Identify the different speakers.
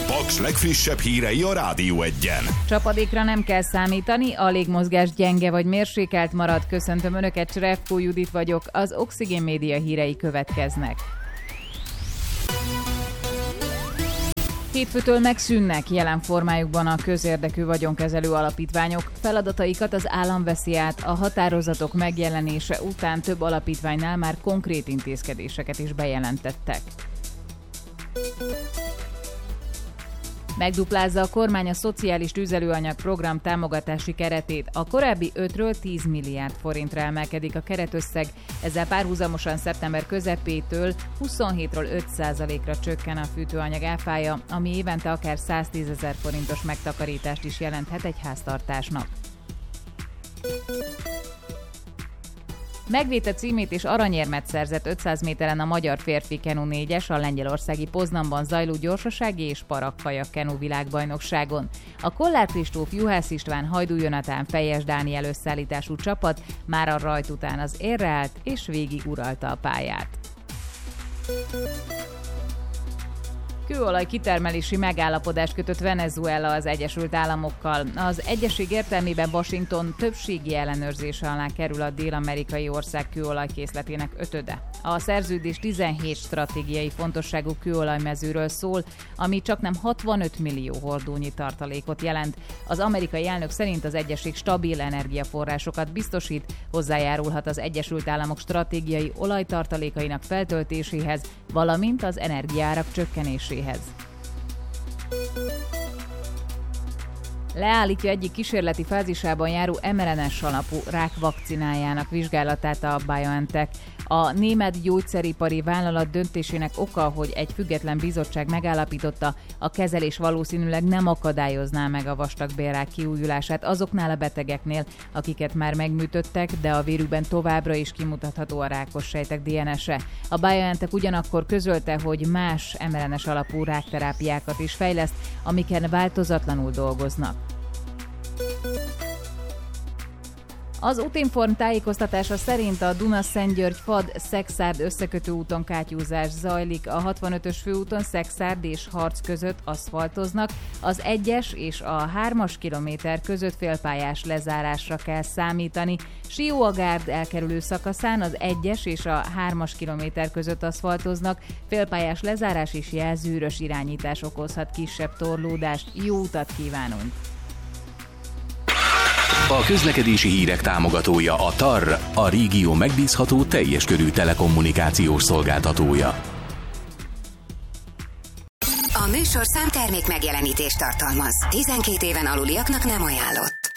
Speaker 1: Paks legfrissebb hírei a Rádió Egyen.
Speaker 2: Csapadékra nem kell számítani, a légmozgás gyenge vagy mérsékelt marad. Köszöntöm Önöket, Cserevkó Judit vagyok, az Oxigén Média hírei következnek. Hétfőtől megszűnnek jelen formájukban a közérdekű vagyonkezelő alapítványok. Feladataikat az állam veszi át, a határozatok megjelenése után több alapítványnál már konkrét intézkedéseket is bejelentettek. Megduplázza a kormány a szociális tüzelőanyag program támogatási keretét. A korábbi 5-ről 10 milliárd forintra emelkedik a keretösszeg, ezzel párhuzamosan szeptember közepétől 27-ről 5%-ra csökken a fűtőanyag áfája, ami évente akár 110 000 forintos megtakarítást is jelenthet egy háztartásnak. Megvédte címét és aranyérmet szerzett 500 méteren a magyar férfi kenu 4-es a lengyelországi Poznanban zajló gyorsasági és parakfajak kenu világbajnokságon. A Kollár Kristóf, Juhász István, Hajdú Jonatán, Fejes Dániel összeállítású csapat már a rajt után az érre állt és végig uralta a pályát. Kőolaj kitermelési megállapodást kötött Venezuela az Egyesült Államokkal. Az egyezség értelmében Washington többségi ellenőrzése alá kerül a dél-amerikai ország kőolajkészletének 5/5. A szerződés 17 stratégiai fontosságú kőolajmezőről szól, ami csaknem 65 millió hordónyi tartalékot jelent. Az amerikai elnök szerint az egyezség stabil energiaforrásokat biztosít, hozzájárulhat az Egyesült Államok stratégiai olajtartalékainak feltöltéséhez, valamint az energiaárak csökkenéséhez. Leállítja egyik kísérleti fázisában járó mRNA-s alapú rák vakcinájának vizsgálatát a BioNTech. A német gyógyszeripari vállalat döntésének oka, hogy egy független bizottság megállapította, a kezelés valószínűleg nem akadályozná meg a vastagbélrák kiújulását azoknál a betegeknél, akiket már megműtöttek, de a vérükben továbbra is kimutatható a rákos sejtek DNS-e. A BioNTech ugyanakkor közölte, hogy más mRNA-s alapú rákterápiákat is fejleszt, amiken változatlanul dolgoznak. Az Utinform tájékoztatása szerint a Duna-Szentgyörgy-Fad-Szekszárd összekötő úton kátyúzás zajlik. A 65-ös főúton Szekszárd és Harc között aszfaltoznak, az 1-es és a 3-as kilométer között félpályás lezárásra kell számítani. Sióagárd elkerülő szakaszán az 1-es és a 3-as kilométer között aszfaltoznak, félpályás lezárás és jelzőrös irányítás okozhat kisebb torlódást. Jó utat kívánunk!
Speaker 3: A közlekedési hírek támogatója a TAR, a régió megbízható teljes körű telekommunikációs szolgáltatója.
Speaker 4: A műsorszám termék megjelenítést tartalmaz. 12 éven aluliaknak nem ajánlott.